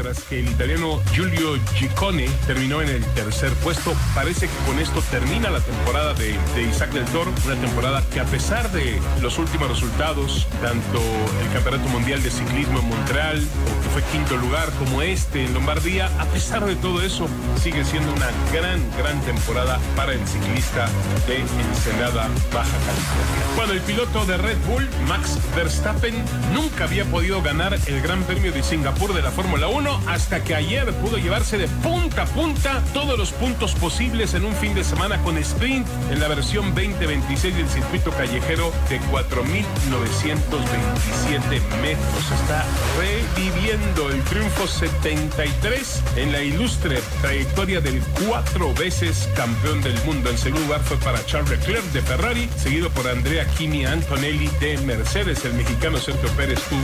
mientras que el italiano Giulio Ciccone terminó en el tercer puesto. Parece que con esto termina la temporada de Isaac del Toro, una temporada que a pesar de los últimos resultados, tanto el Campeonato Mundial de Ciclismo en Montreal, que fue quinto lugar, como en Lombardía, a pesar de todo eso, sigue siendo una gran temporada para el ciclista de Ensenada, Baja California. Bueno, el piloto de Red Bull, Max Verstappen, nunca había podido ganar el Gran Premio de Singapur de la Fórmula 1 hasta que ayer pudo llevarse de punta a punta todos los puntos posibles en un fin de semana con sprint en la versión 2026 del circuito callejero de 4.927 metros. Está reviviendo el triunfo 73 en la ilustre trayectoria del 4 veces campeón del mundo. En segundo lugar fue para Charles Leclerc de Ferrari, seguido por Andrea Kimi Antonelli de Mercedes. El mexicano Sergio Pérez tuvo